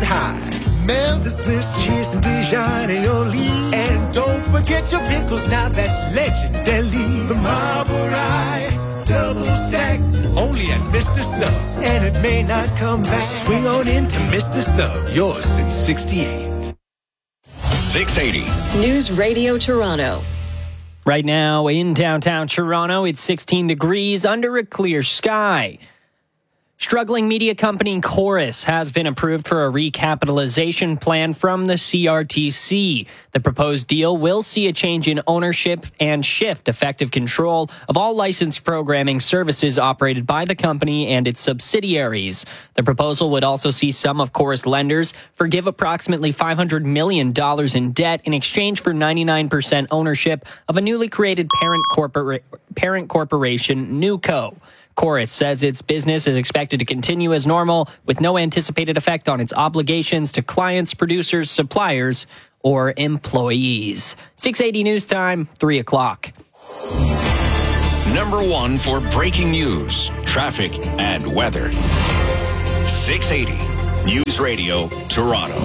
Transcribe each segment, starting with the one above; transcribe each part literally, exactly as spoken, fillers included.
high. Melt the Swiss cheese and Dijon aioli. And don't forget your pickles, now that's legendary. The Marble Rye, double stack, only at Mister Sub. And it may not come back. Swing on into Mister Sub, yours since sixty-eight. six eighty. News Radio Toronto. Right now in downtown Toronto, it's sixteen degrees under a clear sky. Struggling media company Corus has been approved for a recapitalization plan from the C R T C. The proposed deal will see a change in ownership and shift effective control of all licensed programming services operated by the company and its subsidiaries. The proposal would also see some of Corus lenders forgive approximately five hundred million dollars in debt in exchange for ninety-nine percent ownership of a newly created parent, corpora- parent corporation, Newco. Corus says its business is expected to continue as normal with no anticipated effect on its obligations to clients, producers, suppliers, or employees. six eighty News Time, three o'clock. Number one for breaking news, traffic, and weather. six eighty News Radio, Toronto.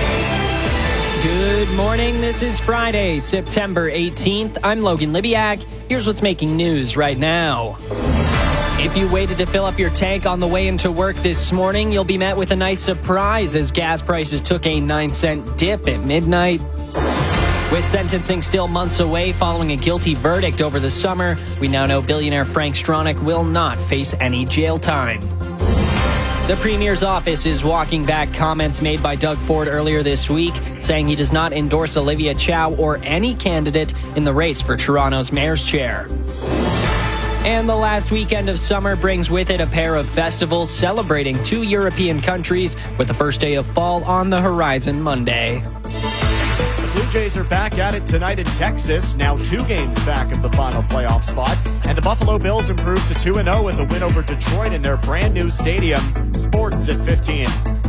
Good morning. This is Friday, September eighteenth. I'm Logan Libiak. Here's what's making news right now. If you waited to fill up your tank on the way into work this morning, you'll be met with a nice surprise as gas prices took a nine cent dip at midnight. With sentencing still months away following a guilty verdict over the summer, we now know billionaire Frank Stronach will not face any jail time. The Premier's office is walking back comments made by Doug Ford earlier this week, saying he does not endorse Olivia Chow or any candidate in the race for Toronto's mayor's chair. And the last weekend of summer brings with it a pair of festivals celebrating two European countries with the first day of fall on the horizon Monday. The Blue Jays are back at it tonight in Texas, now two games back of the final playoff spot. And the Buffalo Bills improved to two and oh with a win over Detroit in their brand new stadium. Sports at fifteen.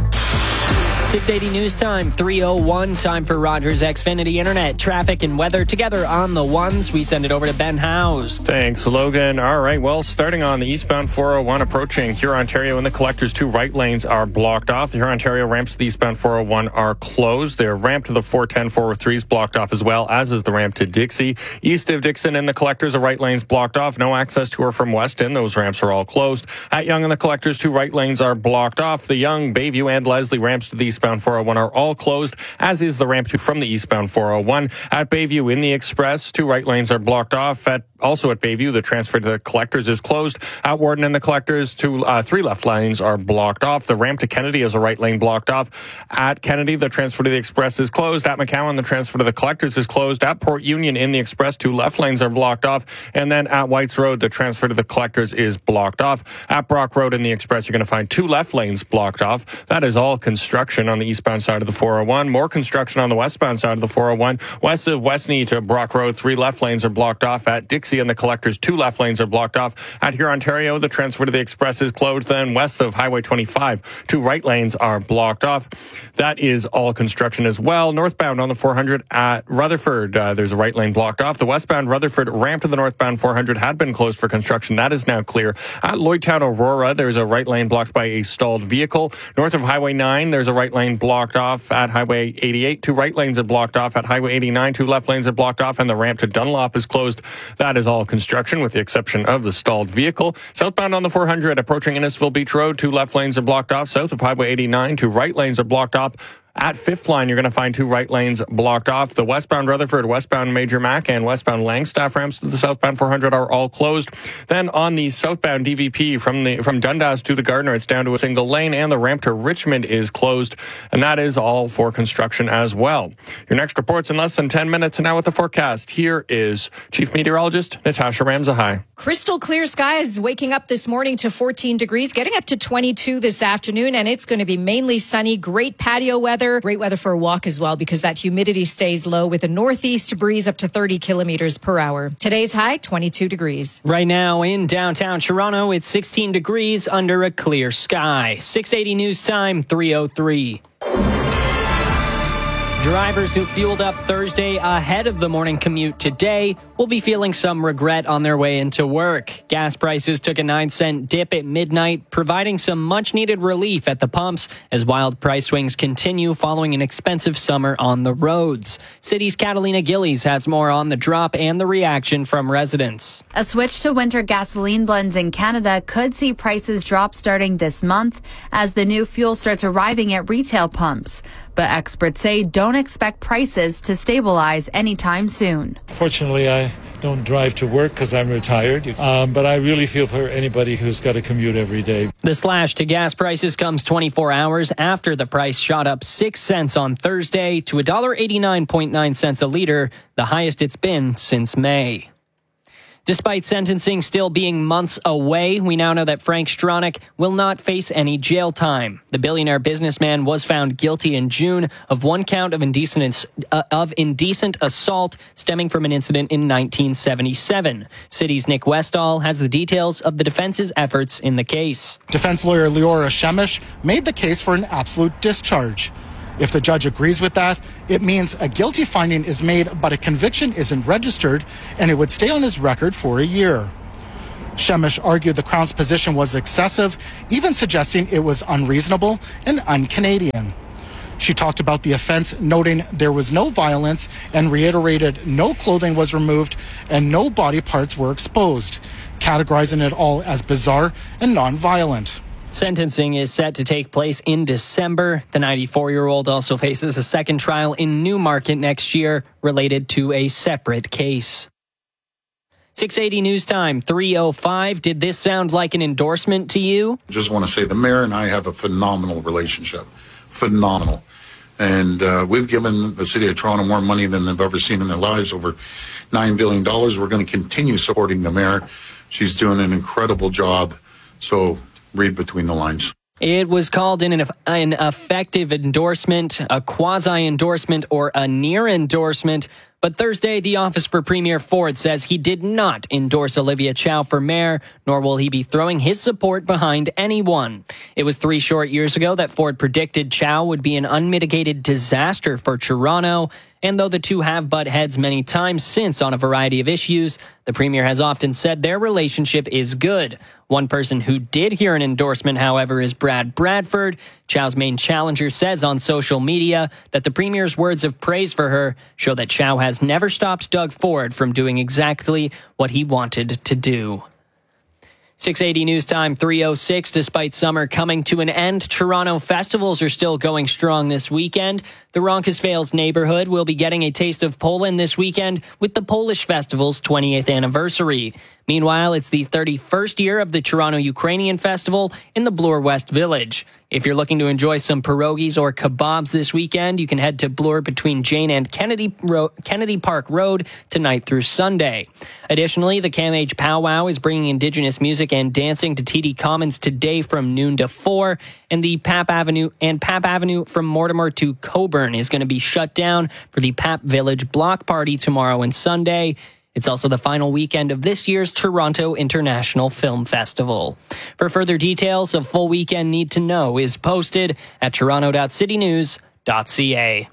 six eighty News Time, three oh one. Time for Rogers Xfinity Internet. Traffic and weather together on the ones. We send it over to Ben Howes. Thanks, Logan. All right, well, starting on the eastbound four oh one approaching Huron-Ontario, and the collectors, two right lanes are blocked off. The Huron-Ontario ramps to the eastbound four oh one are closed. Their ramp to the four ten, four oh three is blocked off as well, as is the ramp to Dixie. East of Dixon and the collectors, the right lanes blocked off. No access to or from Weston. Those ramps are all closed. At Yonge and the collectors, two right lanes are blocked off. The Yonge, Bayview, and Leslie ramps to the eastbound four oh one are all closed, as is the ramp to from the eastbound four oh one. At Bayview in the Express, two right lanes are blocked off. At also at Bayview, the transfer to the collectors is closed. At Warden and the collectors, two, uh, three left lanes are blocked off. The ramp to Kennedy is a right lane blocked off. At Kennedy, the transfer to the Express is closed. At McCowan, the transfer to the collectors is closed. At Port Union in the Express, two left lanes are blocked off. And then at Whites Road, the transfer to the collectors is blocked off. At Brock Road in the Express, you're going to find two left lanes blocked off. That is all construction on the eastbound side of the four oh one. More construction on the westbound side of the four oh one. West of Westney to Brock Road, three left lanes are blocked off. At Dixie and the collectors, two left lanes are blocked off. At Huron-Ontario, the transfer to the Express is closed. Then west of Highway twenty-five, two right lanes are blocked off. That is all construction as well. Northbound on the four hundred at Rutherford, uh, there's a right lane blocked off. The westbound Rutherford ramp to the northbound four hundred had been closed for construction. That is now clear. At Lloydtown Aurora, there's a right lane blocked by a stalled vehicle. North of Highway nine, there's a right lane blocked off. At Highway eighty-eight, two right lanes are blocked off. At Highway eighty-nine, two left lanes are blocked off, and the ramp to Dunlop is closed. That is all construction, with the exception of the stalled vehicle. Southbound on the four hundred, approaching Innisfil Beach Road, two left lanes are blocked off. South of Highway eighty-nine, two right lanes are blocked off. At Fifth Line, you're going to find two right lanes blocked off. The westbound Rutherford, westbound Major Mac, and westbound Langstaff ramps to the southbound four hundred are all closed. Then on the southbound D V P from the from Dundas to the Gardiner, it's down to a single lane, and the ramp to Richmond is closed. And that is all for construction as well. Your next report's in less than ten minutes. And now with the forecast, here is Chief Meteorologist Natasha Ramzahai. Crystal clear skies, waking up this morning to fourteen degrees, getting up to twenty-two this afternoon, and it's going to be mainly sunny. Great patio weather. Great weather for a walk as well, because that humidity stays low with a northeast breeze up to thirty kilometers per hour. Today's high, twenty-two degrees. Right now in downtown Toronto, it's sixteen degrees under a clear sky. six eighty News Time, three oh three. Drivers who fueled up Thursday ahead of the morning commute today will be feeling some regret on their way into work. Gas prices took a nine cent dip at midnight, providing some much-needed relief at the pumps as wild price swings continue following an expensive summer on the roads. City's Catalina Gillies has more on the drop and the reaction from residents. A switch to winter gasoline blends in Canada could see prices drop starting this month as the new fuel starts arriving at retail pumps. But experts say don't expect prices to stabilize anytime soon. Fortunately, I don't drive to work because I'm retired, um, but I really feel for anybody who's got to commute every day. The slash to gas prices comes twenty-four hours after the price shot up six cents on Thursday to one dollar and eighty-nine point nine cents a liter, the highest it's been since May. Despite sentencing still being months away, we now know that Frank Stronach will not face any jail time. The billionaire businessman was found guilty in June of one count of indecent, uh, of indecent assault stemming from an incident in nineteen seventy-seven. City's Nick Westall has the details of the defense's efforts in the case. Defense lawyer Leora Shemish made the case for an absolute discharge. If the judge agrees with that, it means a guilty finding is made, but a conviction isn't registered, and it would stay on his record for a year. Shemish argued the Crown's position was excessive, even suggesting it was unreasonable and un-Canadian. She talked about the offense, noting there was no violence, and reiterated no clothing was removed and no body parts were exposed, categorizing it all as bizarre and non-violent. Sentencing is set to take place in December. The ninety-four-year-old also faces a second trial in Newmarket next year related to a separate case. six eighty News Time, three oh five. Did this sound like an endorsement to you? Just want to say the mayor and I have a phenomenal relationship. Phenomenal. And uh, we've given the city of Toronto more money than they've ever seen in their lives, over nine billion dollars. We're going to continue supporting the mayor. She's doing an incredible job. So read between the lines. It was called an, an effective endorsement, a quasi-endorsement, or a near endorsement. But Thursday, the Office for Premier Ford says he did not endorse Olivia Chow for mayor, nor will he be throwing his support behind anyone. It was three short years ago that Ford predicted Chow would be an unmitigated disaster for Toronto. And though the two have butt heads many times since on a variety of issues, the Premier has often said their relationship is good. One person who did hear an endorsement, however, is Brad Bradford. Chow's main challenger says on social media that the Premier's words of praise for her show that Chow has never stopped Doug Ford from doing exactly what he wanted to do. six eighty News Time, three oh six. Despite summer coming to an end, Toronto festivals are still going strong this weekend. The Roncesvalles neighborhood will be getting a taste of Poland this weekend with the Polish Festival's twentieth anniversary. Meanwhile, it's the thirty-first year of the Toronto Ukrainian Festival in the Bloor West Village. If you're looking to enjoy some pierogies or kebabs this weekend, you can head to Bloor between Jane and Kennedy, Ro- Kennedy Park Road tonight through Sunday. Additionally, the CAMH Powwow is bringing Indigenous music and dancing to T D Commons today from noon to four, and the Pap Avenue and Pap Avenue from Mortimer to Coburn is going to be shut down for the Pap Village Block Party tomorrow and Sunday. It's also the final weekend of this year's Toronto International Film Festival. For further details, a full weekend need to know is posted at toronto dot city news dot c a.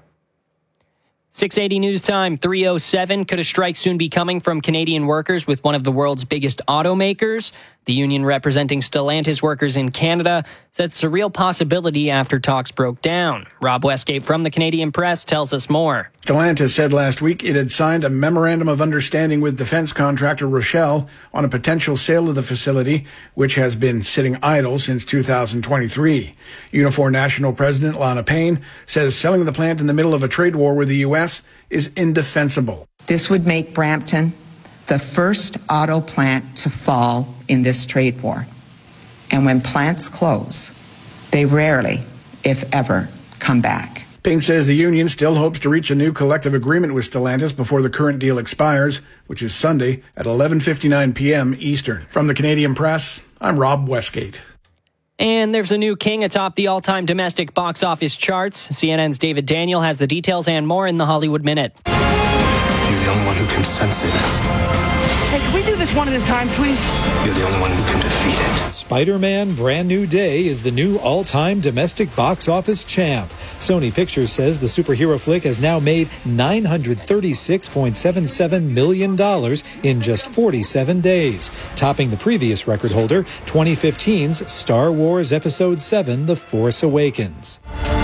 six eighty News Time, three oh seven. Could a strike soon be coming from Canadian workers with one of the world's biggest automakers? The union representing Stellantis workers in Canada said it's a real possibility after talks broke down. Rob Westgate from the Canadian Press tells us more. Stellantis said last week it had signed a memorandum of understanding with defense contractor Rochelle on a potential sale of the facility, which has been sitting idle since two thousand twenty-three. Unifor National President Lana Payne says selling the plant in the middle of a trade war with the U S is indefensible. This would make Brampton the first auto plant to fall in this trade war. And when plants close, they rarely, if ever, come back. Payne says the union still hopes to reach a new collective agreement with Stellantis before the current deal expires, which is Sunday at eleven fifty-nine p.m. Eastern. From the Canadian Press, I'm Rob Westgate. And there's a new king atop the all-time domestic box office charts. C N N's David Daniel has the details and more in the Hollywood Minute. You're the only one who can sense it. Hey, can we do this one at a time, please? You're the only one who can defeat it. Spider-Man Brand New Day is the new all-time domestic box office champ. Sony Pictures says the superhero flick has now made nine hundred thirty-six point seven seven million dollars in just forty-seven days, topping the previous record holder, twenty fifteen's Star Wars Episode seven, The Force Awakens.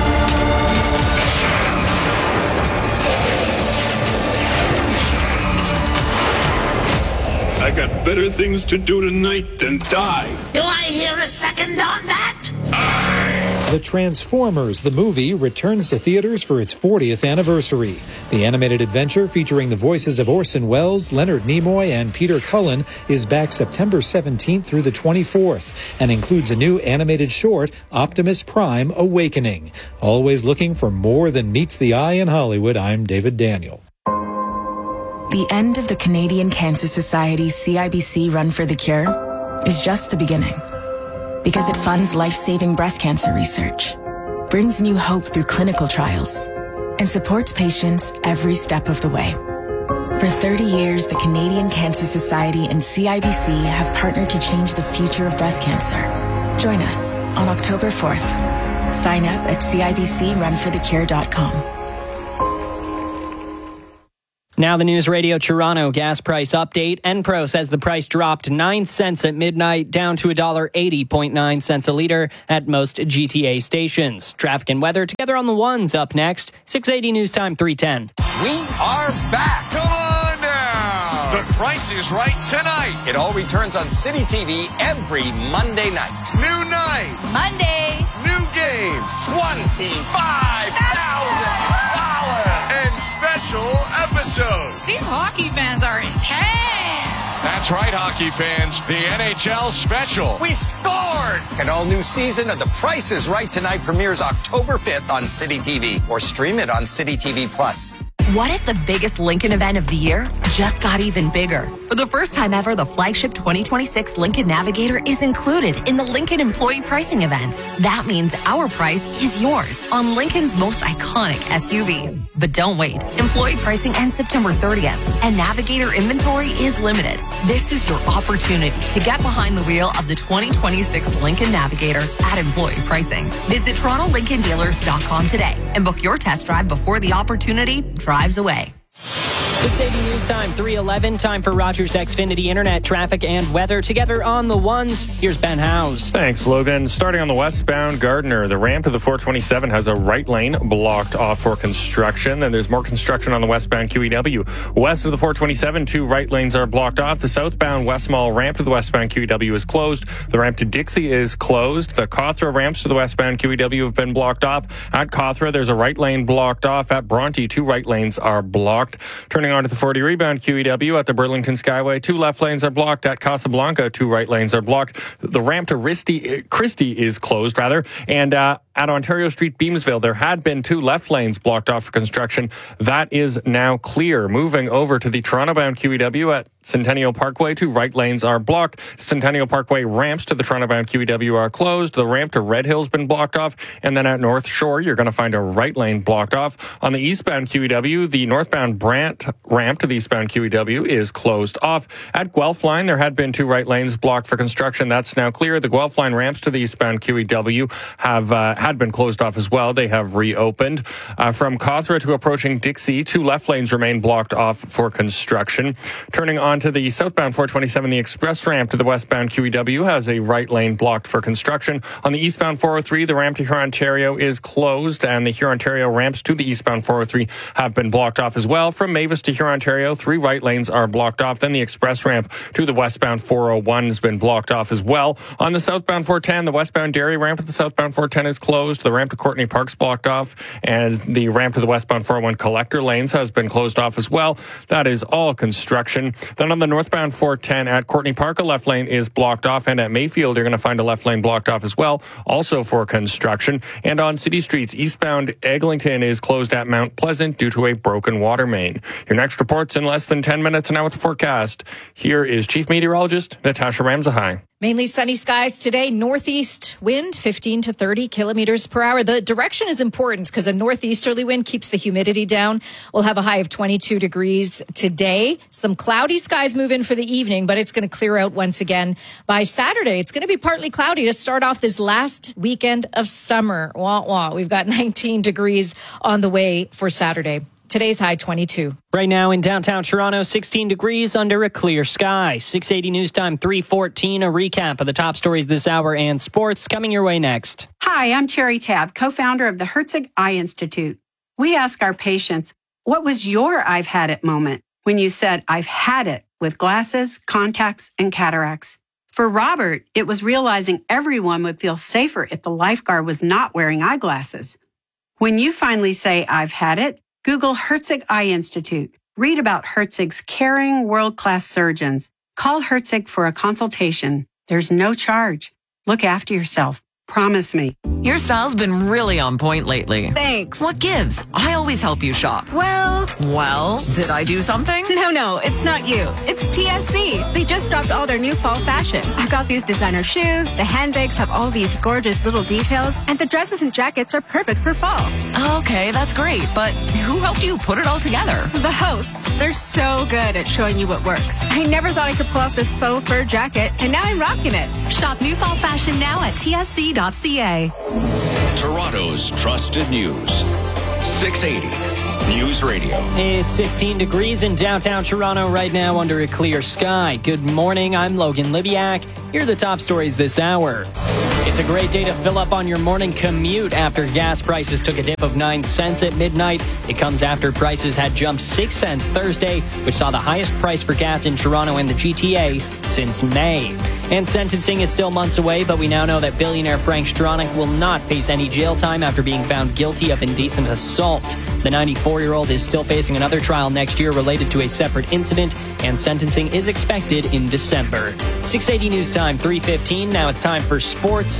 I got better things to do tonight than die. Do I hear a second on that? The Transformers, the movie, returns to theaters for its fortieth anniversary. The animated adventure featuring the voices of Orson Welles, Leonard Nimoy, and Peter Cullen is back September seventeenth through the twenty-fourth and includes a new animated short, Optimus Prime Awakening. Always looking for more than meets the eye in Hollywood, I'm David Daniel. The end of the Canadian Cancer Society's C I B C Run for the Cure is just the beginning. Because it funds life-saving breast cancer research, brings new hope through clinical trials, and supports patients every step of the way. For thirty years, the Canadian Cancer Society and C I B C have partnered to change the future of breast cancer. Join us on October fourth. Sign up at C I B C run for the cure dot com. Now the News Radio Toronto gas price update. Enpro says the price dropped nine cents at midnight, down to one dollar eighty point nine cents a litre at most G T A stations. Traffic and weather together on the ones up next. six eighty News Time three ten. We are back. Come on now. The Price is Right tonight. It all returns on City T V every Monday night. New night. Monday. New games. twenty-five thousand dollars. And special episode. These hockey fans are intense. That's right, hockey fans. The N H L special. We scored! An all-new season of The Price is Right tonight premieres October fifth on City T V or stream it on City T V Plus. What if the biggest Lincoln event of the year just got even bigger? For the first time ever, the flagship twenty twenty-six Lincoln Navigator is included in the Lincoln Employee Pricing Event. That means our price is yours on Lincoln's most iconic S U V. But don't wait. Employee pricing ends September thirtieth, and Navigator inventory is limited. This is your opportunity to get behind the wheel of the twenty twenty-six Lincoln Navigator at employee pricing. Visit Toronto Lincoln Dealers dot com today and book your test drive before the opportunity drives away. six eighty News Time three eleven. Time for Rogers Xfinity Internet traffic and weather together on the ones. Here's Ben Howes. Thanks, Logan. Starting on the westbound Gardiner, the ramp to the four twenty-seven has a right lane blocked off for construction. And there's more construction on the westbound Q E W. West of the four twenty-seven, two right lanes are blocked off. The southbound West Mall ramp to the westbound Q E W is closed. The ramp to Dixie is closed. The Cawthra ramps to the westbound Q E W have been blocked off. At Cawthra, there's a right lane blocked off. At Bronte, two right lanes are blocked. Turning on to the forty rebound Q E W at the Burlington Skyway, two left lanes are blocked. At Casablanca, two right lanes are blocked. The ramp to Risty, Christie is closed, rather. And uh, at Ontario Street, Beamsville, there had been two left lanes blocked off for construction. That is now clear. Moving over to the Toronto-bound Q E W at Centennial Parkway, two right lanes are blocked. Centennial Parkway ramps to the Toronto-bound Q E W are closed. The ramp to Red Hill's been blocked off. And then at North Shore, you're going to find a right lane blocked off. On the eastbound Q E W, the northbound Brant ramp to the eastbound Q E W is closed off. At Guelph Line, there had been two right lanes blocked for construction. That's now clear. The Guelph Line ramps to the eastbound Q E W have uh, had been closed off as well. They have reopened. Uh, from Cawthra to approaching Dixie, two left lanes remain blocked off for construction. Turning on to the southbound four twenty-seven, the express ramp to the westbound Q E W has a right lane blocked for construction. On the eastbound four oh three, the ramp to Hurontario is closed, and the Hurontario ramps to the eastbound four oh three have been blocked off as well. From Mavis to Hurontario, three right lanes are blocked off. Then the express ramp to the westbound four oh one has been blocked off as well. On the southbound four ten, the westbound Derry ramp to the southbound four ten is closed. The ramp to Courtney Park's blocked off, and the ramp to the westbound four oh one collector lanes has been closed off as well. That is all construction. Then on the northbound four ten at Courtney Park, a left lane is blocked off, and at Mayfield, you're going to find a left lane blocked off as well, also for construction. And on city streets, eastbound Eglinton is closed at Mount Pleasant due to a broken water main. Your next report's in less than ten minutes, and now with the forecast. Here is Chief Meteorologist Natasha Ramzahai. Mainly sunny skies today. Northeast wind, fifteen to thirty kilometers per hour. The direction is important because a northeasterly wind keeps the humidity down. We'll have a high of twenty-two degrees today. Some cloudy skies move in for the evening, but it's going to clear out once again by Saturday. It's going to be partly cloudy to start off this last weekend of summer. Wah, wah. We've got nineteen degrees on the way for Saturday. Today's high twenty-two. Right now in downtown Toronto, sixteen degrees under a clear sky. six eighty News Time, three fourteen. A recap of the top stories this hour and sports coming your way next. Hi, I'm Cherry Tabb, co-founder of the Herzig Eye Institute. We ask our patients, what was your I've had it moment when you said, I've had it with glasses, contacts, and cataracts? For Robert, it was realizing everyone would feel safer if the lifeguard was not wearing eyeglasses. When you finally say, I've had it, Google Herzig Eye Institute. Read about Herzig's caring, world-class surgeons. Call Herzig for a consultation. There's no charge. Look after yourself. Promise me. Your style's been really on point lately. Thanks. What gives? I always help you shop. Well... Well, did I do something? No, no, it's not you. It's T S C. They just dropped all their new fall fashion. I got these designer shoes, the handbags have all these gorgeous little details, and the dresses and jackets are perfect for fall. Okay, that's great, but who helped you put it all together? The hosts. They're so good at showing you what works. I never thought I could pull off this faux fur jacket, and now I'm rocking it. Shop new fall fashion now at T S C dot C A. Toronto's trusted news. six eighty News Radio. It's sixteen degrees in downtown Toronto right now under a clear sky. Good morning. I'm Logan Libiak. Here are the top stories this hour. It's a great day to fill up on your morning commute after gas prices took a dip of nine cents at midnight. It comes after prices had jumped six cents Thursday, which saw the highest price for gas in Toronto and the G T A since May. And sentencing is still months away, but we now know that billionaire Frank Stronach will not face any jail time after being found guilty of indecent assault. The ninety-four-year-old is still facing another trial next year related to a separate incident, and sentencing is expected in December. six eighty News Time, three fifteen. Now it's time for sports.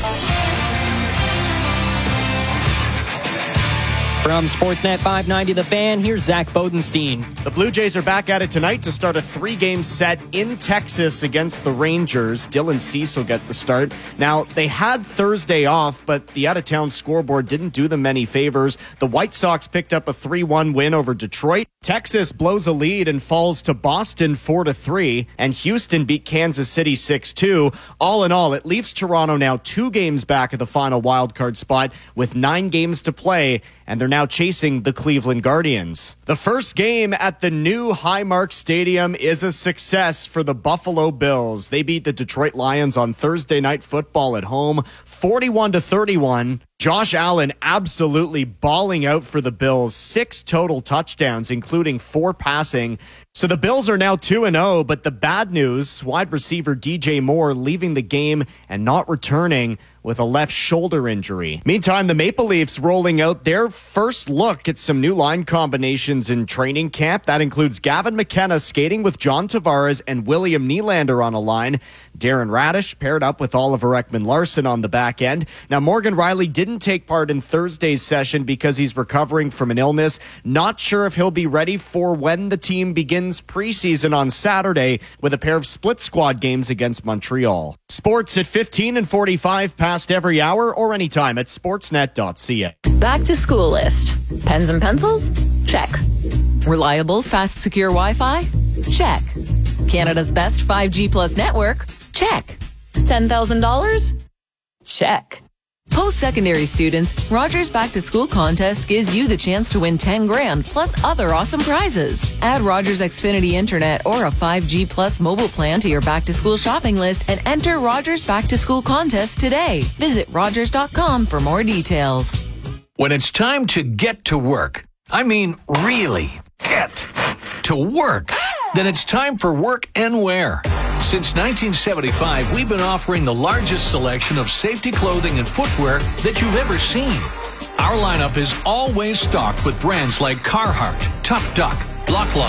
From Sportsnet five ninety The Fan, here's Zach Bodenstein. The Blue Jays are back at it tonight to start a three-game set in Texas against the Rangers. Dylan Cease will get the start. Now, they had Thursday off, but the out-of-town scoreboard didn't do them many favors. The White Sox picked up a three one win over Detroit. Texas blows a lead and falls to Boston four to three, and Houston beat Kansas City six two. All in all, it leaves Toronto now two games back at the final wildcard spot with nine games to play, and they're now chasing the Cleveland Guardians. The first game at the new Highmark Stadium is a success for the Buffalo Bills. They beat the Detroit Lions on Thursday Night Football at home, forty-one to thirty-one. Josh Allen absolutely balling out for the Bills. Six total touchdowns, including four passing. So the Bills are now two and oh, but the bad news, wide receiver D J Moore leaving the game and not returning with a left shoulder injury. Meantime, the Maple Leafs rolling out their first look at some new line combinations in training camp. That includes Gavin McKenna skating with John Tavares and William Nylander on a line. Darren Radish paired up with Oliver Ekman-Larsson on the back end. Now, Morgan Riley didn't take part in Thursday's session because he's recovering from an illness. Not sure if he'll be ready for when the team begins preseason on Saturday with a pair of split squad games against Montreal. Sports at fifteen and forty-five past every hour or anytime at sportsnet dot c a. Back to school list. Pens and pencils? Check. Reliable, fast, secure Wi-Fi? Check. Canada's best five G plus network? Check. ten thousand dollars? Check. Post-secondary students, Rogers Back to School contest gives you the chance to win ten grand plus other awesome prizes. Add Rogers Xfinity Internet or a five G plus mobile plan to your Back to School shopping list and enter Rogers Back to School contest today. Visit rogers dot com for more details. When it's time to get to work, I mean really get to work, then it's time for Work and Wear. Since nineteen seventy-five, we've been offering the largest selection of safety clothing and footwear that you've ever seen. Our lineup is always stocked with brands like Carhartt, Tough Duck, Blocklauder,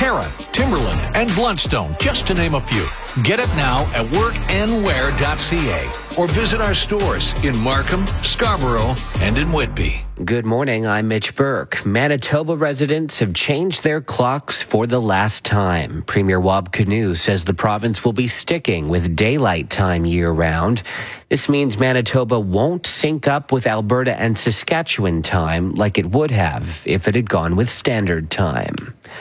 Terra, Timberland, and Bluntstone, just to name a few. Get it now at work and wear dot c a or visit our stores in Markham, Scarborough, and in Whitby. Good morning, I'm Mitch Burke. Manitoba residents have changed their clocks for the last time. Premier Wab Kinew says the province will be sticking with daylight time year-round. This means Manitoba won't sync up with Alberta and Saskatchewan time like it would have if it had gone with standard time.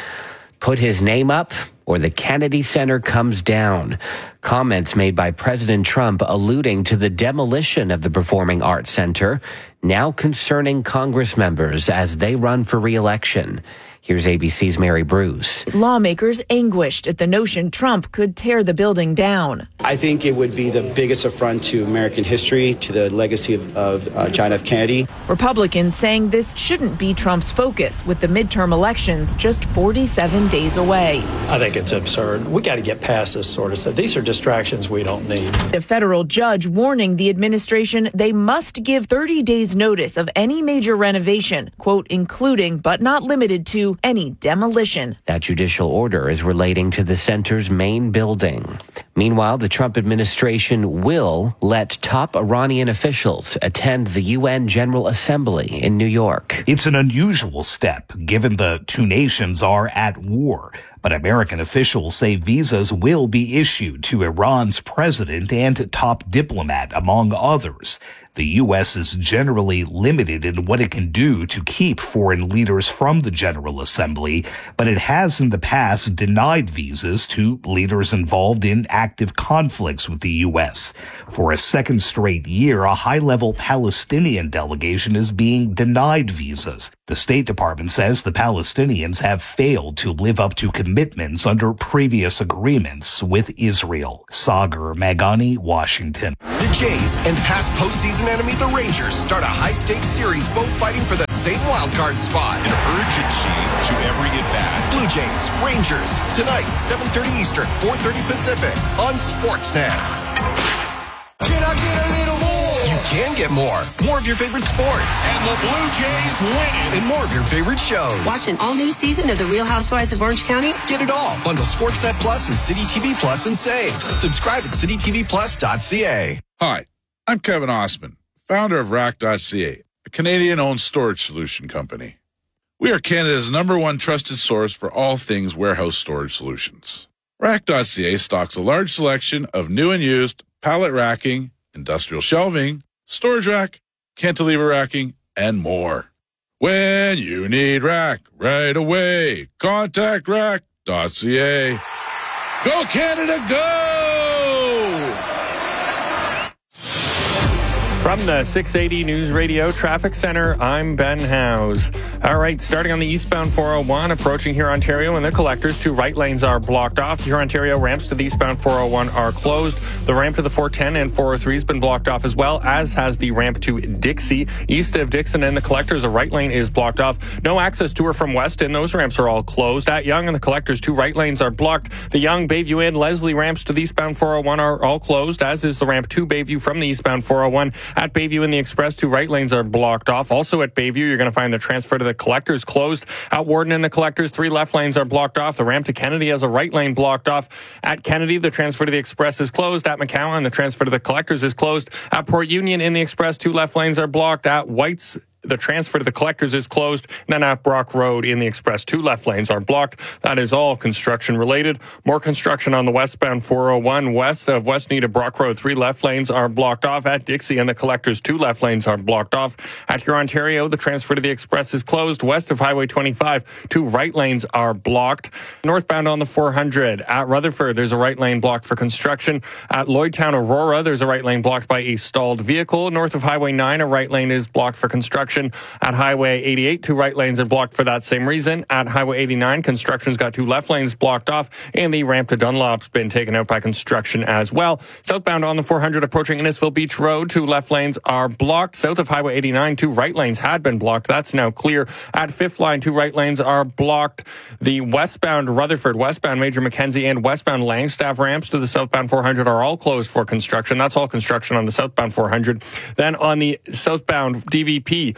Put his name up, or the Kennedy Center comes down. Comments made by President Trump alluding to the demolition of the Performing Arts Center, now concerning Congress members as they run for re-election. Here's A B C's Mary Bruce. Lawmakers anguished at the notion Trump could tear the building down. I think it would be the biggest affront to American history, to the legacy of, of uh, John F. Kennedy. Republicans saying this shouldn't be Trump's focus, with the midterm elections just forty-seven days away. I think it's absurd. We got to get past this sort of stuff. These are distractions we don't need. A federal judge warning the administration they must give thirty days notice of any major renovation, quote, including but not limited to any demolition. That judicial order is relating to the center's main building. Meanwhile, the Trump administration will let top Iranian officials attend the U N General Assembly in New York. It's an unusual step, given the two nations are at war. But American officials say visas will be issued to Iran's president and top diplomat, among others. The U S is generally limited in what it can do to keep foreign leaders from the General Assembly, but it has in the past denied visas to leaders involved in active conflicts with the U S. For a second straight year, a high-level Palestinian delegation is being denied visas. The State Department says the Palestinians have failed to live up to commitments under previous agreements with Israel. Sagar Magani, Washington. The Jays and past postseason enemy, the Rangers, start a high-stakes series, both fighting for the same wildcard spot. An urgency to every at-bat. Blue Jays, Rangers, tonight, seven thirty Eastern, four thirty Pacific, on Sportsnet. Can I get a little more? You can get more. More of your favorite sports. And the Blue Jays win it. And more of your favorite shows. Watch an all-new season of The Real Housewives of Orange County. Get it all. Bundle Sportsnet Plus and City T V Plus and save. Subscribe at city t v plus dot c a. Hi, I'm Kevin Osman, founder of rack dot c a, a Canadian-owned storage solution company. We are Canada's number one trusted source for all things warehouse storage solutions. rack dot c a stocks a large selection of new and used pallet racking, industrial shelving, storage rack, cantilever racking, and more. When you need rack right away, contact rack dot c a. Go Canada, go! From the six eighty News Radio Traffic Center, I'm Ben Howes. All right, starting on the eastbound four oh one, approaching here Ontario and the collectors, two right lanes are blocked off. Here Ontario ramps to the eastbound four oh one are closed. The ramp to the four ten and four oh three has been blocked off as well, as has the ramp to Dixie. East of Dixon and the collectors, a right lane is blocked off. No access to or from west, and those ramps are all closed. At Yonge and the collectors, two right lanes are blocked. The Yonge, Bayview, and Leslie ramps to the eastbound four oh one are all closed, as is the ramp to Bayview from the eastbound four oh one. At Bayview and the Express, two right lanes are blocked off. Also at Bayview, you're going to find the transfer to the collectors closed. At Warden and the collectors, three left lanes are blocked off. The ramp to Kennedy has a right lane blocked off. At Kennedy, the transfer to the Express is closed. At McCowan, the transfer to the collectors is closed. At Port Union in the Express, two left lanes are blocked. At White's, the transfer to the collectors is closed. And then at Brock Road in the Express, two left lanes are blocked. That is all construction related. More construction on the westbound four oh one west of Westmead to Brock Road. Three left lanes are blocked off. At Dixie and the collectors, two left lanes are blocked off. At Huron, Ontario, the transfer to the Express is closed. West of Highway twenty-five, two right lanes are blocked. Northbound on the four hundred at Rutherford, there's a right lane blocked for construction. At Lloydtown, Aurora, there's a right lane blocked by a stalled vehicle. North of Highway nine, a right lane is blocked for construction. At Highway eighty-eight, two right lanes are blocked for that same reason. At Highway eighty-nine, construction's got two left lanes blocked off, and the ramp to Dunlop's been taken out by construction as well. Southbound on the four hundred approaching Innisfil Beach Road, two left lanes are blocked. South of Highway eighty-nine, two right lanes had been blocked. That's now clear. At Fifth Line, two right lanes are blocked. The westbound Rutherford, westbound Major Mackenzie, and westbound Langstaff ramps to the southbound four hundred are all closed for construction. That's all construction on the southbound four hundred. Then on the southbound D V P,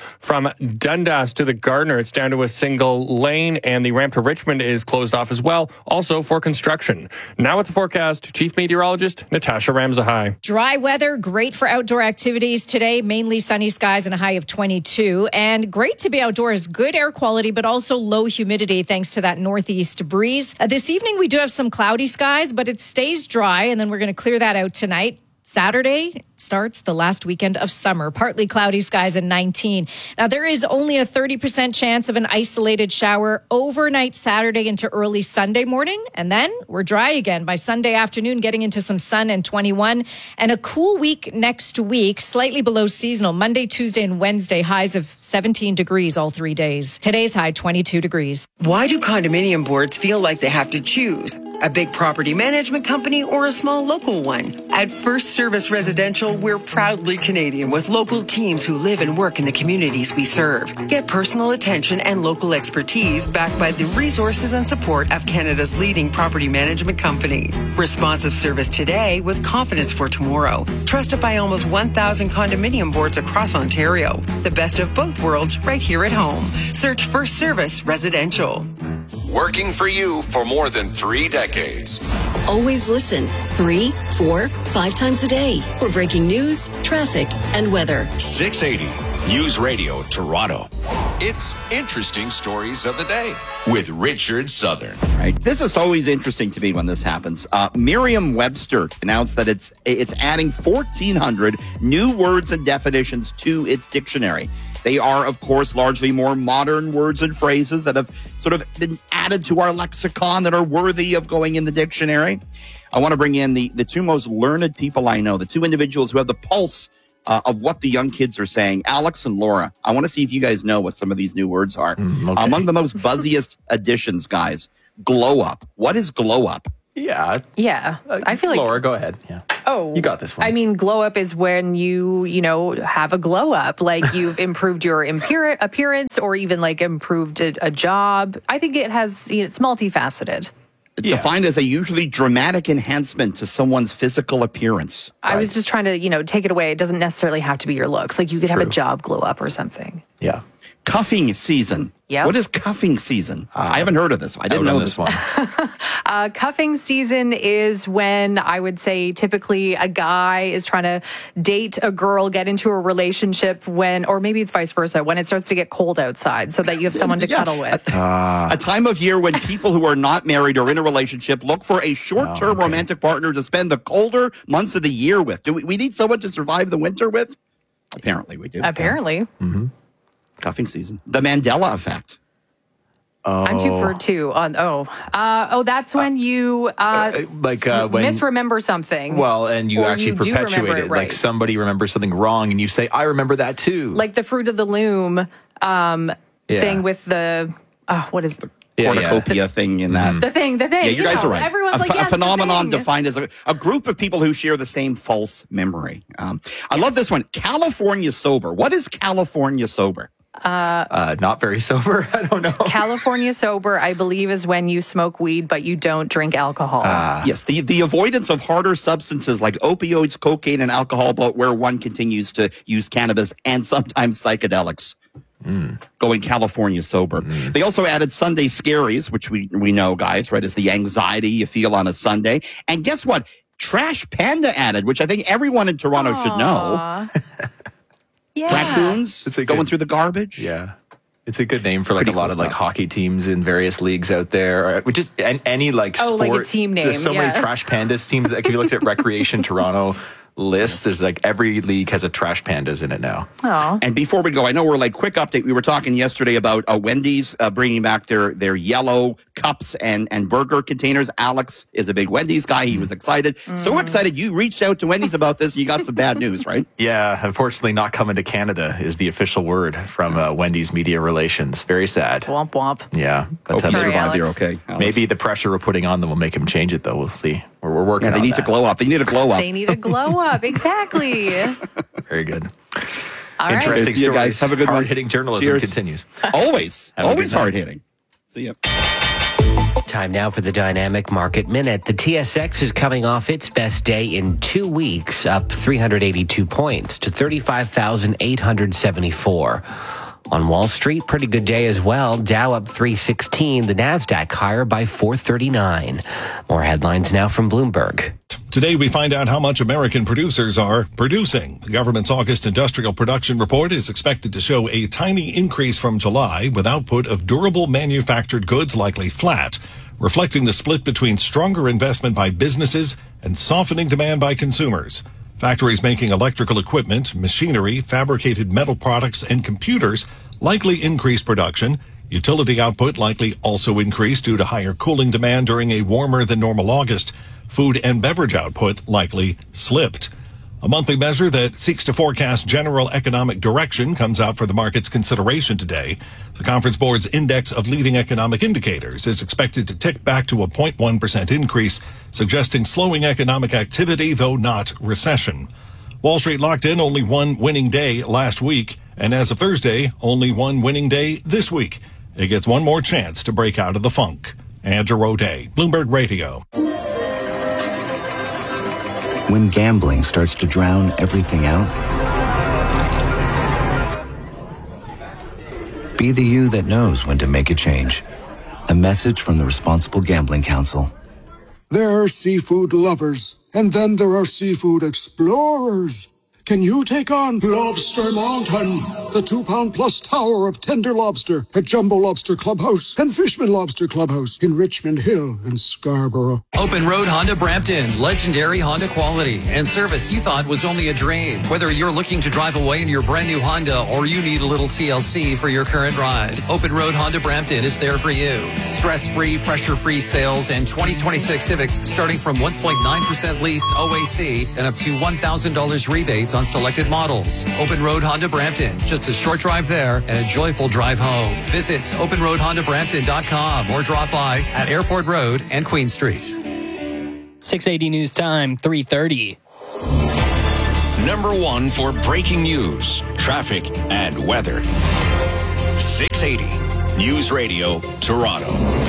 From Dundas to the Gardiner, it's down to a single lane, and the ramp to Richmond is closed off as well, also for construction. Now with the forecast, Chief Meteorologist Natasha Ramzahai. Dry weather, great for outdoor activities today, mainly sunny skies and a high of twenty-two. And great to be outdoors, good air quality, but also low humidity thanks to that northeast breeze. Uh, this evening, we do have some cloudy skies, but it stays dry, and then we're going to clear that out tonight. Saturday starts the last weekend of summer. Partly cloudy skies and nineteen. Now, there is only a thirty percent chance of an isolated shower overnight Saturday into early Sunday morning. And then we're dry again by Sunday afternoon, getting into some sun and twenty-one. And a cool week next week, slightly below seasonal. Monday, Tuesday, and Wednesday, highs of seventeen degrees all three days. Today's high, twenty-two degrees. Why do condominium boards feel like they have to choose? A big property management company or a small local one? At First Service Residential, we're proudly Canadian with local teams who live and work in the communities we serve. Get personal attention and local expertise backed by the resources and support of Canada's leading property management company. Responsive service today with confidence for tomorrow. Trusted by almost one thousand condominium boards across Ontario. The best of both worlds right here at home. Search First Service Residential. Working for you for more than three decades. Always listen three, four, five times a day for breaking news, traffic, and weather. six eighty News Radio Toronto. It's Interesting Stories of the Day with Richard Southern. Right. This is always interesting to me when this happens. Uh, Merriam-Webster announced that it's it's adding fourteen hundred new words and definitions to its dictionary. They are, of course, largely more modern words and phrases that have sort of been added to our lexicon that are worthy of going in the dictionary. I want to bring in the, the two most learned people I know, the two individuals who have the pulse uh, of what the young kids are saying, Alex and Laura. I want to see if you guys know what some of these new words are. Mm, okay. Among the most buzziest additions, guys, glow up. What is glow up? Yeah. Yeah. Uh, I feel like Laura, go ahead. Yeah. Oh, you got this one. I mean, glow up is when you, you know, have a glow up, like you've improved your impure appearance or even like improved a, a job. I think it has, you know, it's multifaceted. Yeah. Defined as a usually dramatic enhancement to someone's physical appearance. I right. was just trying to, you know, take it away. It doesn't necessarily have to be your looks. Like you could True. have a job glow up or something. Yeah. Cuffing season. Yeah. What is cuffing season? Uh, I haven't heard of this. I didn't know this, this one. uh, cuffing season is when I would say typically a guy is trying to date a girl, get into a relationship when, or maybe it's vice versa, when it starts to get cold outside so that you have someone to yeah. cuddle with. Uh, a time of year when people who are not married or in a relationship look for a short-term oh, okay. romantic partner to spend the colder months of the year with. Do we, we need someone to survive the winter with? Apparently we do. Apparently. Yeah. Mm-hmm. Cuffing season. The Mandela effect. Oh. I'm two for two on. Oh, uh, oh, that's when you uh, uh, like uh, when, misremember something. Well, and you actually you perpetuate it. it right. Like somebody remembers something wrong, and you say, "I remember that too." Like the fruit of the loom um, yeah. thing with the uh, what is the yeah, cornucopia yeah. thing in that. The thing, the thing. Yeah, you, you guys know, are right. Everyone's a, like, yes, a phenomenon the defined as a, a group of people who share the same false memory. Um, I yes. love this one. California sober. What is California sober? Uh, uh, not very sober. I don't know. California sober, I believe, is when you smoke weed, but you don't drink alcohol. Uh, yes, the, the avoidance of harder substances like opioids, cocaine, and alcohol, but where one continues to use cannabis and sometimes psychedelics. Mm. Going California sober. Mm. They also added Sunday scaries, which we, we know, guys, right, is the anxiety you feel on a Sunday. And guess what? Trash Panda added, which I think everyone in Toronto Aww. should know. Yeah. Raccoons it's a going good, through the garbage. Yeah. It's a good name for like Pretty a lot cool of like stuff. hockey teams in various leagues out there, which is and any like oh, sport. like a team name. There's so yeah. many Trash Pandas teams. Like if you looked at Recreation Toronto list, there's like every league has a Trash Pandas in it now. Oh. And before we go, I know we're like quick update. We were talking yesterday about uh, Wendy's uh, bringing back their their yellow cups and and burger containers. Alex is a big Wendy's guy. He was excited, mm. so excited. You reached out to Wendy's about this. You got some bad news, right? Yeah, unfortunately, not coming to Canada is the official word from uh, Wendy's media relations. Very sad. Womp womp. Yeah, but hope you survive. You're okay. Alex. Maybe the pressure we're putting on them will make them change it, though. We'll see. We're, we're working. Yeah, they on need that. to glow up. They need a glow up. They need a glow up. Exactly. Very good. All Interesting right. See you guys. Have a good hard one. hitting journalism Cheers. continues. Always. Always hard hitting. See ya. Time now for the Dynamic Market Minute. The T S X is coming off its best day in two weeks, up three hundred eighty-two points to thirty-five thousand eight hundred seventy-four. On Wall Street, pretty good day as well. Dow up three sixteen, the Nasdaq higher by four thirty-nine. More headlines now from Bloomberg. Today, we find out how much American producers are producing. The government's August industrial production report is expected to show a tiny increase from July, with output of durable manufactured goods likely flat, reflecting the split between stronger investment by businesses and softening demand by consumers. Factories making electrical equipment, machinery, fabricated metal products, and computers likely increase production. Utility output likely also increased due to higher cooling demand during a warmer than normal August. Food and beverage output likely slipped. A monthly measure that seeks to forecast general economic direction comes out for the market's consideration today. The Conference Board's Index of Leading Economic Indicators is expected to tick back to a zero point one percent increase, suggesting slowing economic activity, though not recession. Wall Street locked in only one winning day last week, and as of Thursday, only one winning day this week. It gets one more chance to break out of the funk. Andrew O'Day, Bloomberg Radio. When gambling starts to drown everything out, be the you that knows when to make a change. A message from the Responsible Gambling Council. There are seafood lovers, and then there are seafood explorers. Can you take on Lobster Mountain, the two-pound plus tower of tender lobster at Jumbo Lobster Clubhouse and Fishman Lobster Clubhouse in Richmond Hill and Scarborough? Open Road Honda Brampton, legendary Honda quality and service you thought was only a dream. Whether you're looking to drive away in your brand new Honda or you need a little T L C for your current ride, Open Road Honda Brampton is there for you. Stress-free, pressure-free sales and twenty twenty-six Civics starting from one point nine percent lease O A C and up to one thousand dollars rebates on selected models. Open Road Honda Brampton, just a short drive there and a joyful drive home. Visit open road honda brampton dot com or drop by at Airport Road and Queen Street. six eighty News Time, three thirty. Number one for breaking news, traffic, and weather. six eighty News Radio, Toronto.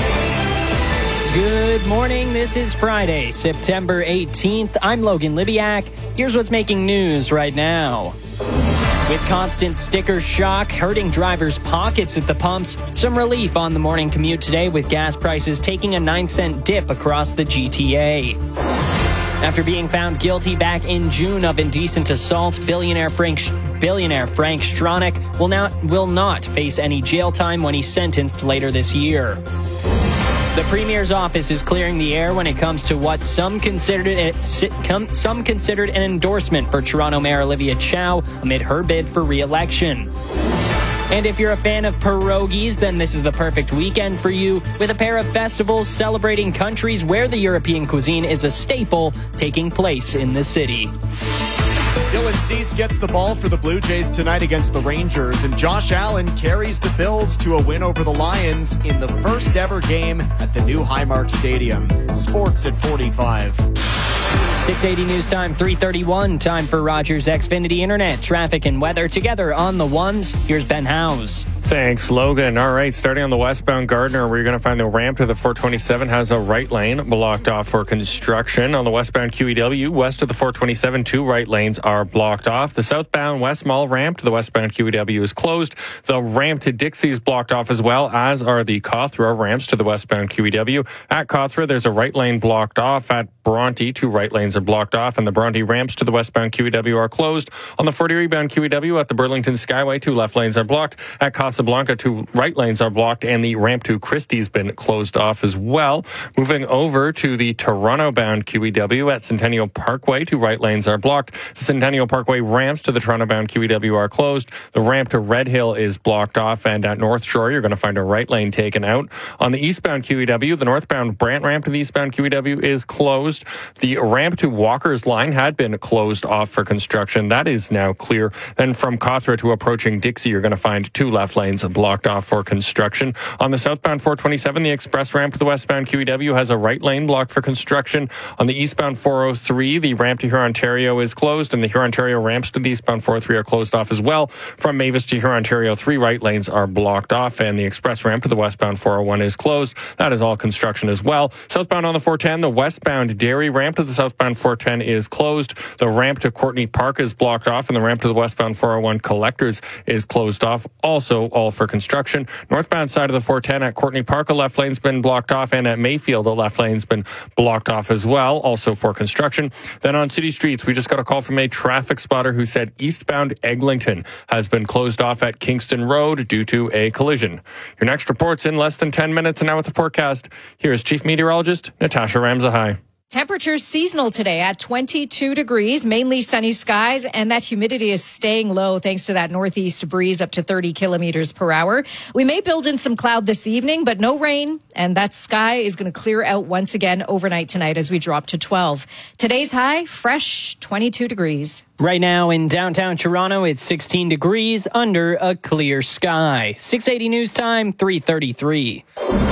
Good morning. This is Friday, September eighteenth. I'm Logan Libiak. Here's what's making news right now. With constant sticker shock hurting drivers' pockets at the pumps, some relief on the morning commute today with gas prices taking a nine cent dip across the G T A. After being found guilty back in June of indecent assault, billionaire Frank billionaire Frank Stronach will now will not face any jail time when he's sentenced later this year. The Premier's office is clearing the air when it comes to what some considered it, some considered an endorsement for Toronto Mayor Olivia Chow amid her bid for re-election. And if you're a fan of pierogies, then this is the perfect weekend for you, with a pair of festivals celebrating countries where the European cuisine is a staple taking place in the city. Dylan Cease gets the ball for the Blue Jays tonight against the Rangers, and Josh Allen carries the Bills to a win over the Lions in the first ever game at the new Highmark Stadium. Sports at forty-five. six eighty News Time, three thirty-one. Time for Rogers Xfinity Internet, traffic and weather together on the ones. Here's Ben Howes. Thanks, Logan. All right, starting on the westbound Gardner, where you're going to find the ramp to the four twenty-seven has a right lane blocked off for construction. On the westbound Q E W, west of the four twenty-seven, two right lanes are blocked off. The southbound West Mall ramp to the westbound Q E W is closed. The ramp to Dixie is blocked off as well, as are the Cawthra ramps to the westbound Q E W. At Cawthra, there's a right lane blocked off. At Bronte, two right lanes are blocked off, and the Bronte ramps to the westbound Q E W are closed. On the forty bound Q E W at the Burlington Skyway, two left lanes are blocked. At Casablanca, two right lanes are blocked, and the ramp to Christie's been closed off as well. Moving over to the Toronto-bound Q E W at Centennial Parkway, two right lanes are blocked. The Centennial Parkway ramps to the Toronto-bound Q E W are closed. The ramp to Red Hill is blocked off, and at North Shore, you're going to find a right lane taken out. On the eastbound Q E W, the northbound Brant ramp to the eastbound Q E W is closed. The ramp to Walker's Line had been closed off for construction. That is now clear. Then from Cawthra to approaching Dixie, you're going to find two left lanes lanes blocked off for construction. On the southbound four twenty-seven, the express ramp to the westbound Q E W has a right lane blocked for construction. On the eastbound four oh three, the ramp to Hurontario is closed, and the Hurontario ramps to the eastbound four oh three are closed off as well. From Mavis to Hurontario, three right lanes are blocked off, and the express ramp to the westbound four oh one is closed. That is all construction as well. Southbound on the four ten, the westbound Dairy ramp to the southbound four ten is closed. The ramp to Courtney Park is blocked off, and the ramp to the westbound four oh one Collectors is closed off. Also all for construction. Northbound side of the four ten at Courtney Park, a left lane's been blocked off, and at Mayfield, a left lane's been blocked off as well, also for construction. Then on city streets, we just got a call from a traffic spotter who said eastbound Eglinton has been closed off at Kingston Road due to a collision. Your next report's in less than ten minutes, and now with the forecast, here's Chief Meteorologist Natasha Ramzahai. Temperatures seasonal today at twenty-two degrees, mainly sunny skies, and that humidity is staying low thanks to that northeast breeze up to thirty kilometers per hour. We may build in some cloud this evening, but no rain, and that sky is going to clear out once again overnight tonight as we drop to twelve. Today's high, fresh twenty-two degrees. Right now in downtown Toronto, it's sixteen degrees under a clear sky. six eighty News Time, three thirty-three.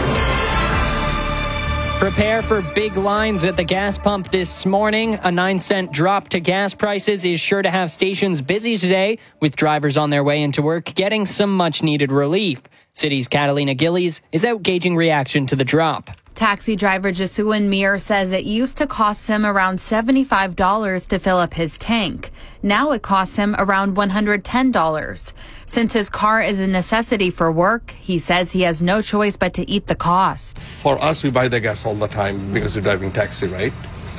Prepare for big lines at the gas pump this morning. A nine cent drop to gas prices is sure to have stations busy today, with drivers on their way into work getting some much-needed relief. City's Catalina Gillies is out gauging reaction to the drop. Taxi driver Jasuan Mir says it used to cost him around seventy-five dollars to fill up his tank. Now it costs him around one hundred ten dollars. Since his car is a necessity for work, he says he has no choice but to eat the cost. For us, we buy the gas all the time because we're driving taxi, right?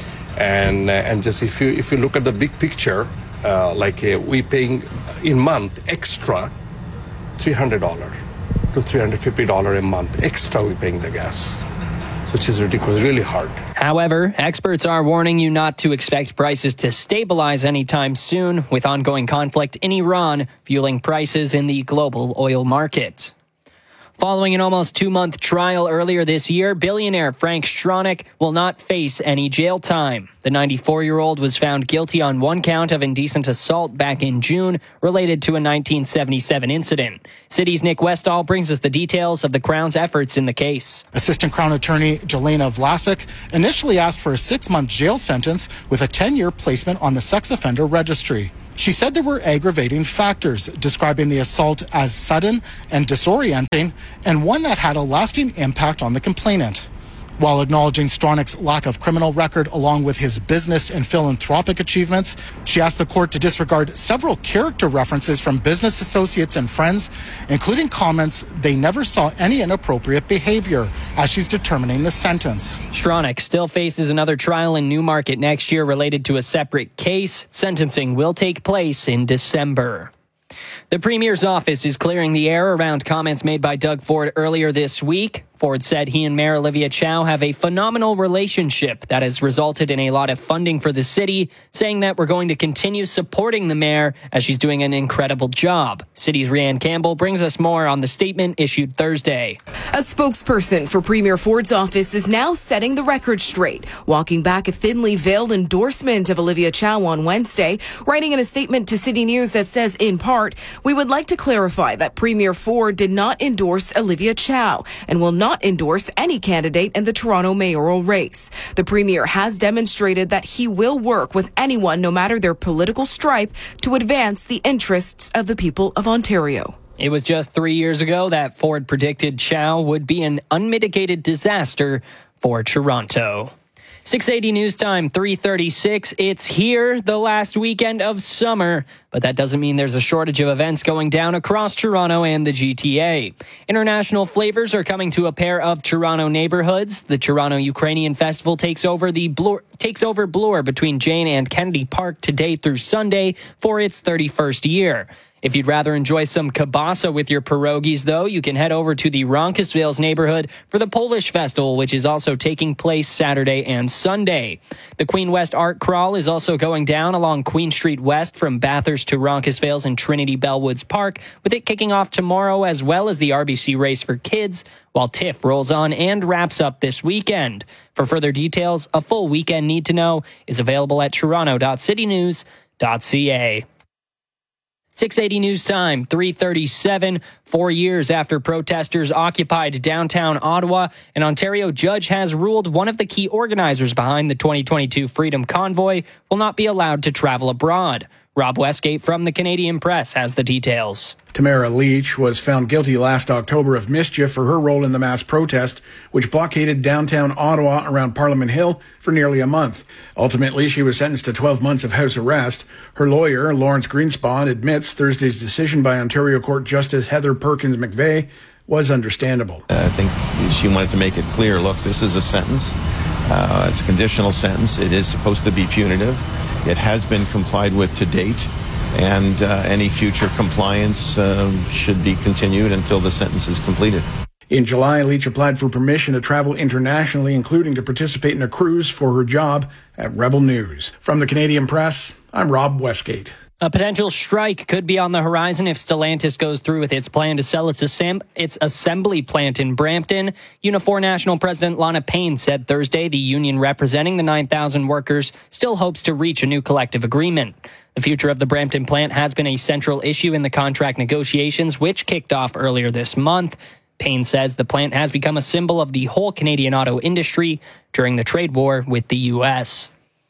And uh, and just if you if you look at the big picture, uh, like uh, we paying in month extra three hundred dollars to three hundred fifty dollars a month extra we paying the gas, which is ridiculous, really hard. However, experts are warning you not to expect prices to stabilize anytime soon, with ongoing conflict in Iran fueling prices in the global oil market. Following an almost two-month trial earlier this year, billionaire Frank Stronach will not face any jail time. The ninety-four-year-old was found guilty on one count of indecent assault back in June, related to a nineteen seventy-seven incident. City's Nick Westall brings us the details of the Crown's efforts in the case. Assistant Crown Attorney Jelena Vlasic initially asked for a six-month jail sentence with a ten-year placement on the sex offender registry. She said there were aggravating factors, describing the assault as sudden and disorienting, and one that had a lasting impact on the complainant. While acknowledging Stronach's lack of criminal record along with his business and philanthropic achievements, she asked the court to disregard several character references from business associates and friends, including comments they never saw any inappropriate behavior, as she's determining the sentence. Stronach still faces another trial in Newmarket next year related to a separate case. Sentencing will take place in December. The Premier's office is clearing the air around comments made by Doug Ford earlier this week. Ford said he and Mayor Olivia Chow have a phenomenal relationship that has resulted in a lot of funding for the city, saying that we're going to continue supporting the mayor as she's doing an incredible job. City's Rhianne Campbell brings us more on the statement issued Thursday. A spokesperson for Premier Ford's office is now setting the record straight, walking back a thinly veiled endorsement of Olivia Chow on Wednesday, writing in a statement to City News that says, in part, we would like to clarify that Premier Ford did not endorse Olivia Chow and will not endorse any candidate in the Toronto mayoral race. The Premier has demonstrated that he will work with anyone, no matter their political stripe, to advance the interests of the people of Ontario. It was just three years ago that Ford predicted Chow would be an unmitigated disaster for Toronto. six eighty News Time, three thirty-six. It's here, the last weekend of summer, but that doesn't mean there's a shortage of events going down across Toronto and the G T A. International flavors are coming to a pair of Toronto neighborhoods. The Toronto Ukrainian Festival takes over the Bloor, takes over Bloor between Jane and Kennedy Park today through Sunday for its thirty-first year. If you'd rather enjoy some kielbasa with your pierogies, though, you can head over to the Roncesvalles neighborhood for the Polish Festival, which is also taking place Saturday and Sunday. The Queen West Art Crawl is also going down along Queen Street West from Bathurst to Roncesvalles and Trinity Bellwoods Park, with it kicking off tomorrow, as well as the R B C Race for Kids, while TIFF rolls on and wraps up this weekend. For further details, a full weekend need to know is available at toronto dot city news dot c a. six eighty News Time, three thirty-seven. Four years after protesters occupied downtown Ottawa, an Ontario judge has ruled one of the key organizers behind the twenty twenty-two Freedom Convoy will not be allowed to travel abroad. Rob Westgate from the Canadian Press has the details. Tamara Leach was found guilty last October of mischief for her role in the mass protest, which blockaded downtown Ottawa around Parliament Hill for nearly a month. Ultimately, she was sentenced to twelve months of house arrest. Her lawyer, Lawrence Greenspan, admits Thursday's decision by Ontario Court Justice Heather Perkins McVeigh was understandable. I think she wanted to make it clear, look, this is a sentence. Uh, it's a conditional sentence. It is supposed to be punitive. It has been complied with to date, and uh, any future compliance uh, should be continued until the sentence is completed. In July, Leach applied for permission to travel internationally, including to participate in a cruise for her job at Rebel News. From the Canadian Press, I'm Rob Westgate. A potential strike could be on the horizon if Stellantis goes through with its plan to sell its, assemb- its assembly plant in Brampton. Unifor National President Lana Payne said Thursday the union representing the nine thousand workers still hopes to reach a new collective agreement. The future of the Brampton plant has been a central issue in the contract negotiations, which kicked off earlier this month. Payne says the plant has become a symbol of the whole Canadian auto industry during the trade war with the U S.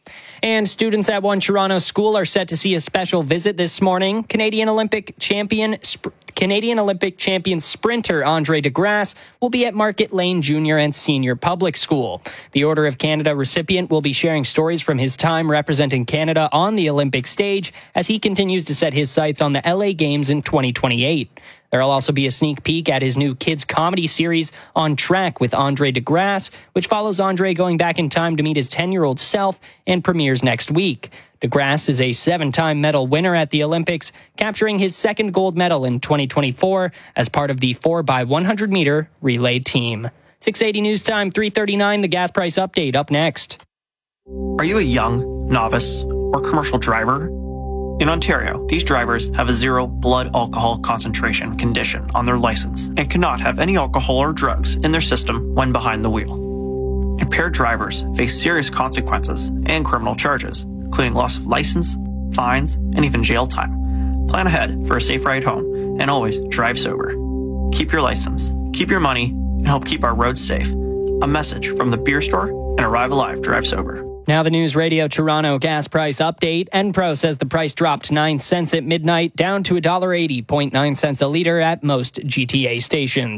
And students at one Toronto school are set to see a special visit this morning. Canadian Olympic champion sp- Canadian Olympic champion sprinter Andre DeGrasse will be at Market Lane Junior and Senior Public School. The Order of Canada recipient will be sharing stories from his time representing Canada on the Olympic stage as he continues to set his sights on the L A Games in twenty twenty-eight. There'll also be a sneak peek at his new kids comedy series On Track with Andre DeGrasse, which follows Andre going back in time to meet his ten-year-old self and premieres next week. DeGrasse is a seven-time medal winner at the Olympics, capturing his second gold medal in twenty twenty-four as part of the four by one hundred meter relay team. six eighty News Time, three thirty-nine, the gas price update up next. Are you a young, novice, or commercial driver? In Ontario, these drivers have a zero blood alcohol concentration condition on their license and cannot have any alcohol or drugs in their system when behind the wheel. Impaired drivers face serious consequences and criminal charges, including loss of license, fines, and even jail time. Plan ahead for a safe ride home and always drive sober. Keep your license, keep your money, and help keep our roads safe. A message from the beer store and Arrive Alive Drive Sober. Now the News Radio Toronto gas price update. Enpro says the price dropped nine cents at midnight, down to one dollar eighty point nine cents a litre at most G T A stations.